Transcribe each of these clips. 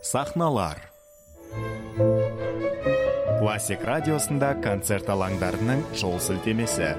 Сахналар. Классик радиосында концерт алаңдарының жол сілтемесі.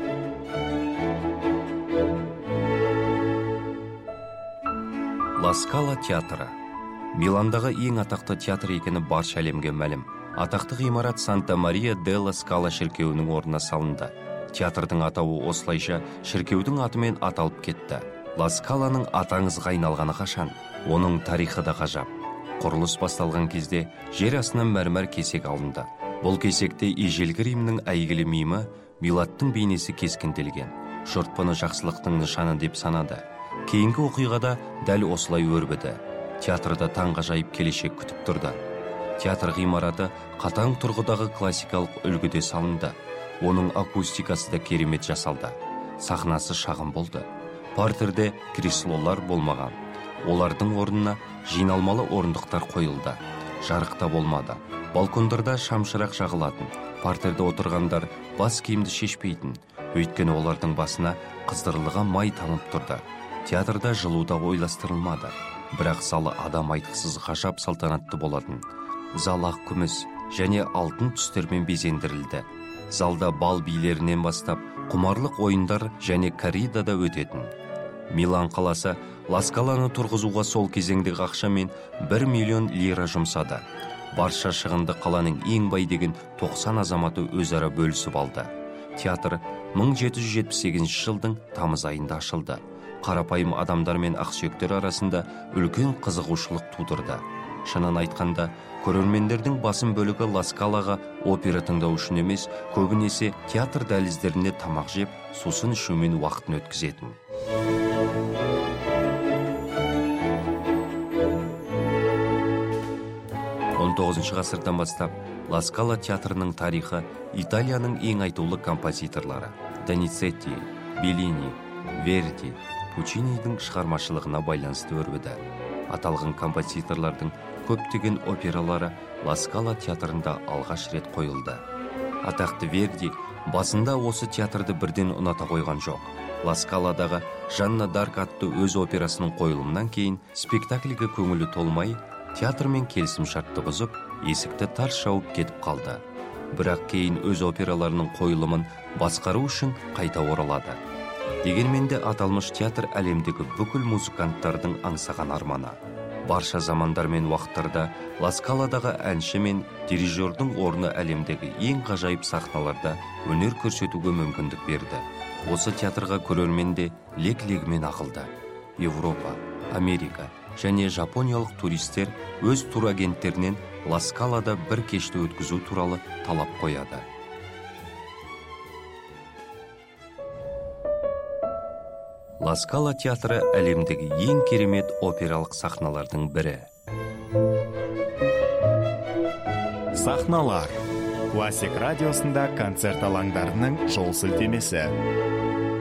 Ла Скала театры. Миландағы ең атақты театр екені барша әлемге мәлім. Атақты ғимарат Санта-Мария делла Скала шіркеуінің орнына салынды. Театрдың атауы осылайша шіркеудің атымен аталып кетті. Ла Скаланың атаңызға айналғаны қашан? Оның тарихы да ғажап. Құрылыс басталған кезде жер астынан мәрмәр кесек алынды. Бұл кесекте ежелгі Римнің әйгілі мимы Милаттың бейнесі кескінделген. Жұрт бұны жақсылықтың нышаны деп санады. Кейінгі оқиғада дәл осылай өрбіді. Театрда таңғажайып келешек күтіп тұрды. Театр ғимараты қатаң тұрғыдағы классикалық үлгіде салынды. Оның акустикасы да керемет жасалды. Сахнасы шағын болды. Партерде креслолар болмаған. Олардың орнына жиналмалы орындықтар қойылды. Жарықта болмады. Балкондарда шамшырақ жағылатын. Партерде отырғандар бас киімді шешпейтін. Өйткені олардың басына қыздырылған май тамып тұрды. Театрда жылу да ойластырылмады. Бірақ залы адам айтқысыз ғажап салтанатты болатын. Зал ақ күміс және алтын түстермен безендірілді. Залда бал билерінен бастап құмарлық ойындар және корридада өтетін. Милан қаласы Ла Скаланы тұрғызуға сол кезеңдегі ақшамен 1 миллион лира жұмсады. Барша шығынды қаланың ең бай деген 90 азаматы өзара бөлісіп алды. Театр 1778 жылдың тамыз айында ашылды. Қарапайым адамдар мен ақсүйектер арасында үлкен қызығушылық тудырды. Шынын айтқанда, көрермендердің басым бөлігі Ла Скалаға опера тыңдау үшін емес, көбінесе театр дәліздерінде тамақ жеп, сусын ішумен уақытын өткізетін. 19 ғасырдан бастап Ла Скала театрының тарихы Италияның ең айтулы композиторлары Доницетти, Беллини, Верди, Пучинидің шығармашылығына байланысты өрбіді. Аталған композиторлардың көптеген опералары Ла Скала театрында алғаш рет қойылды. Атақты Верди басында осы театрды бірден ұната қойған жоқ. Ла Скаладағы Жанна Дарк атты өз операсының қойылымынан кейін спектакльге көңілі толмай, театрмен келісім шартты бұзып, есікті тарс жауып кетіп қалды. Бірақ кейін өз операларының қойылымын басқару үшін қайта оралады. Дегенмен де аталмыш театр әлемдегі бүкіл музыканттардың аңсаған арманы. Барша замандар мен уақыттарда Ла Скаладағы әнші мен дирижердің орны әлемдегі ең ғажайып сахналарда өнер көрсетуге мүмкіндік берді. Осы театрға көрермен де лек-легімен ағылды. Европа, Америка және жапониялық туристер өз турагенттерінен Ла Скалада бір кешті өткізу туралы талап қояды. Ла Скала театры әлемдегі ең керемет опералық сахналардың бірі. Сахналар. Классик радиосында концерт алаңдарының жол сілтемесі.